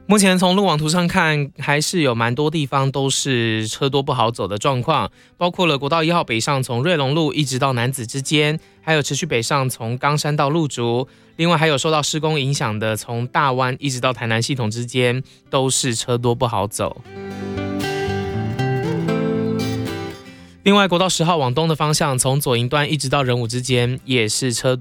目前从路网图上看，还是有蛮多地方都是车多不好走的状况，包括了国道1号北上从瑞隆路一直到楠梓之间，还有持续北上从冈山到路竹，另外还有受到施工影响的从大湾一直到台南系统之间，都是车多不好走。另外国道10号往东的方向，从左营段一直到仁武之间也是车